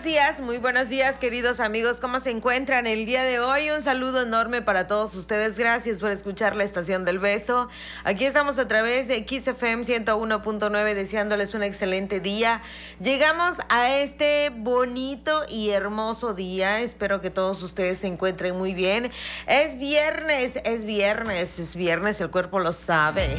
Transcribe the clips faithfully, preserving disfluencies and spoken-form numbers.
días, muy buenos días, queridos amigos. ¿Cómo se encuentran el día de hoy? Un saludo enorme para todos ustedes. Gracias por escuchar la Estación del Beso. Aquí estamos a través de X F M ciento uno punto nueve deseándoles un excelente día. Llegamos a este bonito y hermoso día. Espero que todos ustedes se encuentren muy bien. Es viernes, es viernes, es viernes, el cuerpo lo sabe.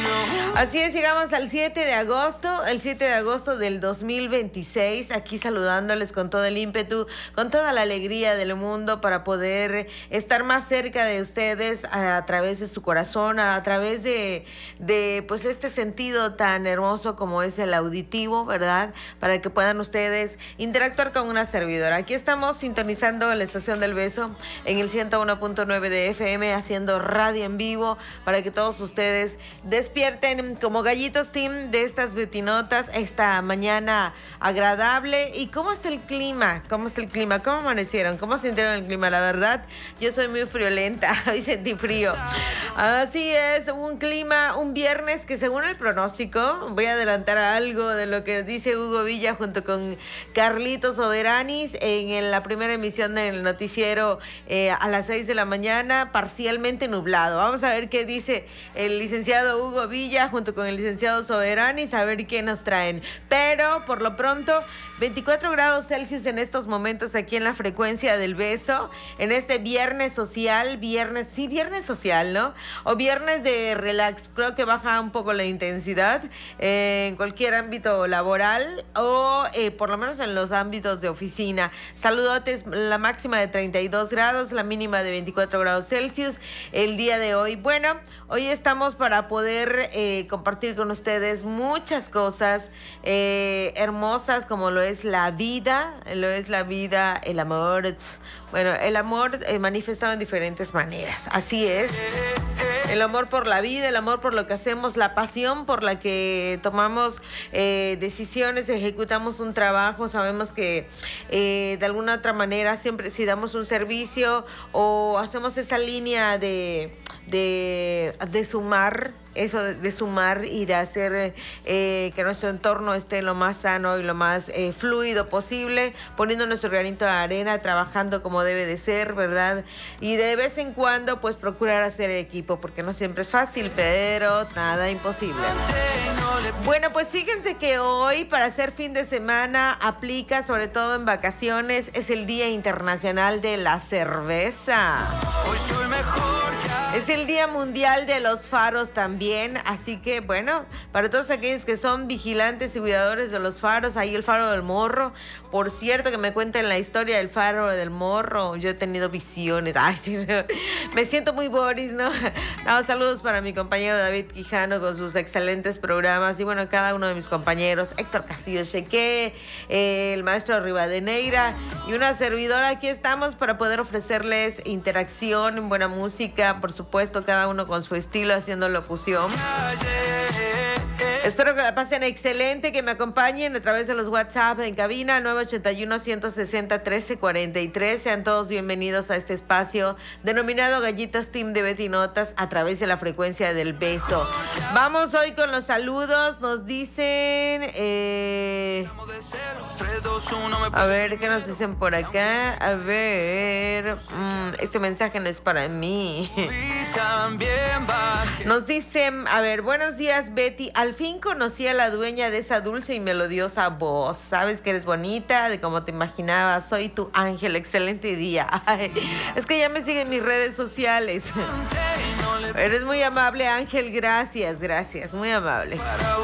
Así es, llegamos al siete de agosto, el siete de agosto del dos mil veintiséis. Aquí saludándoles con todo el ímpetu, con toda la alegría del mundo para poder estar más cerca de ustedes a, a través de su corazón, a, a través de, de pues este sentido tan hermoso como es el auditivo, ¿verdad? Para que puedan ustedes interactuar con una servidora. Aquí estamos sintonizando la Estación del Beso en el ciento uno punto nueve de F M, haciendo radio en vivo para que todos ustedes despierten como gallitos team de estas betinotas esta mañana agradable. ¿Y cómo está el clima? ¿Cómo está el clima? ¿Cómo amanecieron? ¿Cómo sintieron el clima? La verdad, yo soy muy friolenta, hoy sentí frío. Así es, un clima, un viernes que según el pronóstico, voy a adelantar algo de lo que dice Hugo Villa junto con Carlitos Soberanis en la primera emisión del noticiero eh, a las seis de la mañana, parcialmente nublado. Vamos a ver qué dice el licenciado Hugo Villa junto con el licenciado Soberanis, a ver qué nos traen. Pero por lo pronto, veinticuatro grados Celsius en estos momentos aquí en la frecuencia del beso, en este viernes social, viernes, sí, viernes social, ¿no? O viernes de relax, creo que baja un poco la intensidad eh, en cualquier ámbito laboral o eh, por lo menos en los ámbitos de oficina. Saludotes, la máxima de treinta y dos grados, la mínima de veinticuatro grados Celsius el día de hoy. Bueno, hoy estamos para poder eh, compartir con ustedes muchas cosas eh, hermosas como lo es la vida, lo es la vida, el amor. Bueno, el amor eh, manifestado en diferentes maneras, así es. El amor por la vida, el amor por lo que hacemos, la pasión por la que tomamos eh, decisiones, ejecutamos un trabajo. Sabemos que eh, de alguna otra manera siempre si damos un servicio o hacemos esa línea de, de, de sumar, eso de, de sumar y de hacer eh, que nuestro entorno esté lo más sano y lo más eh, fluido posible, poniendo nuestro granito de arena, trabajando como debe de ser, ¿verdad? Y de vez en cuando pues procurar hacer equipo, porque no siempre es fácil, pero nada imposible. Bueno, pues fíjense que hoy para hacer fin de semana aplica, sobre todo en vacaciones, es el Día Internacional de la Cerveza. Hoy soy mejor. Es el Día Mundial de los Faros también, así que bueno, para todos aquellos que son vigilantes y cuidadores de los faros, ahí el Faro del Morro, por cierto que me cuenten la historia del Faro del Morro, yo he tenido visiones, ay sí, no, me siento muy Boris, ¿no? No, saludos para mi compañero David Quijano con sus excelentes programas y bueno, cada uno de mis compañeros, Héctor Castillo Cheque, eh, el maestro Rivadeneira y una servidora, aquí estamos para poder ofrecerles interacción, buena música, por supuesto, cada uno con su estilo haciendo locución. Espero que la pasen excelente, que me acompañen a través de los WhatsApp en cabina nueve ocho uno, uno seis cero, uno tres cuatro tres. Sean todos bienvenidos a este espacio denominado Gallitas Team de Betinotas a través de la frecuencia del beso. Vamos hoy con los saludos. Nos dicen... Eh, a ver, ¿qué nos dicen por acá? A ver... Mmm, este mensaje no es para mí. Nos dicen... A ver, buenos días, Betty. Al fin conocí a la dueña de esa dulce y melodiosa voz. Sabes que eres bonita, de como te imaginaba. Soy tu ángel. Excelente día. Ay, es que ya me siguen mis redes sociales. Eres muy amable, Ángel. Gracias, gracias. Muy amable.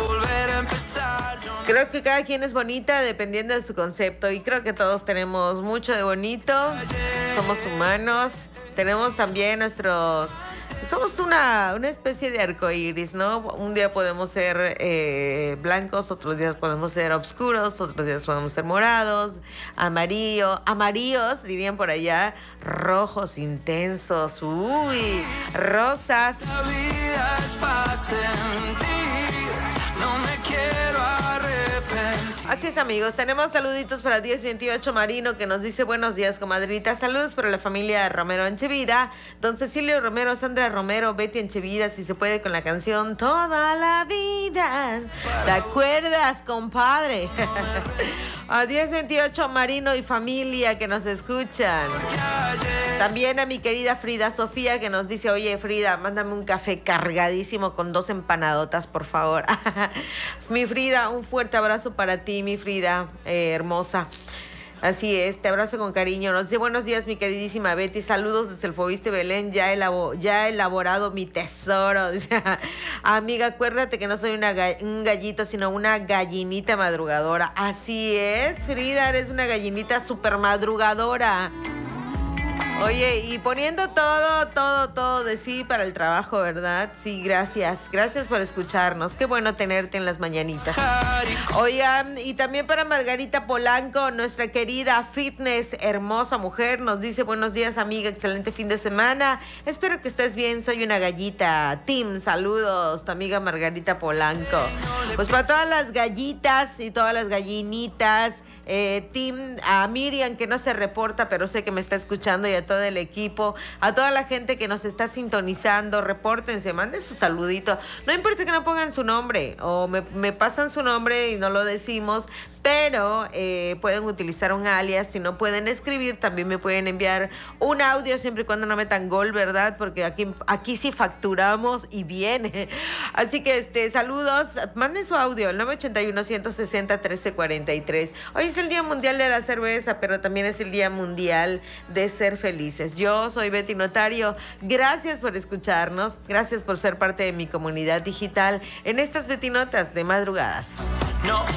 Creo que cada quien es bonita dependiendo de su concepto. Y creo que todos tenemos mucho de bonito. Somos humanos. Tenemos también nuestros... Somos una, una especie de arcoíris, ¿no? Un día podemos ser eh, blancos, otros días podemos ser oscuros, otros días podemos ser morados, amarillo, amarillos, dirían por allá, rojos intensos, uy, rosas. La vida es para sentir, no me quiero arrepentir. Así es, amigos, tenemos saluditos para diez veintiocho Marino que nos dice buenos días, comadrita. Saludos para la familia Romero Enchevida, don Cecilio Romero, Sandra Romero, Betty Enchevida, si se puede, con la canción Toda la vida. ¿Te acuerdas, compadre? A diez veintiocho, Marino y familia que nos escuchan. También a mi querida Frida Sofía que nos dice, oye Frida, mándame un café cargadísimo con dos empanadotas, por favor. Mi Frida, un fuerte abrazo para ti, mi Frida, eh, hermosa. Así es, te abrazo con cariño. Nos dice, buenos días, mi queridísima Betty. Saludos desde el Fobiste Belén. Ya, elabo, ya he elaborado mi tesoro. Dice, amiga, acuérdate que no soy una ga un gallito, sino una gallinita madrugadora. Así es, Frida, eres una gallinita súper madrugadora. Oye, y poniendo todo, todo, todo de sí para el trabajo, ¿verdad? Sí, gracias. Gracias por escucharnos. Qué bueno tenerte en las mañanitas. Oigan, y también para Margarita Polanco, nuestra querida fitness, hermosa mujer, nos dice, buenos días, amiga, excelente fin de semana. Espero que estés bien, soy una gallita. Tim, saludos, tu amiga Margarita Polanco. Pues para todas las gallitas y todas las gallinitas, eh, Tim, a Miriam, que no se reporta, pero sé que me está escuchando, y a todo el equipo, a toda la gente que nos está sintonizando, repórtense, manden su saludito, no importa que no pongan su nombre, o me, me pasan su nombre y no lo decimos, pero eh, pueden utilizar un alias, si no pueden escribir, también me pueden enviar un audio, siempre y cuando no metan gol, ¿verdad? Porque aquí, aquí sí facturamos y viene. Así que este, saludos, manden su audio, el nueve ochenta y uno, ciento sesenta, trece cuarenta y tres. Hoy es el Día Mundial de la Cerveza, pero también es el Día Mundial de ser felices. Yo soy Betty Notario, gracias por escucharnos, gracias por ser parte de mi comunidad digital en estas Betty Notas de madrugadas. No.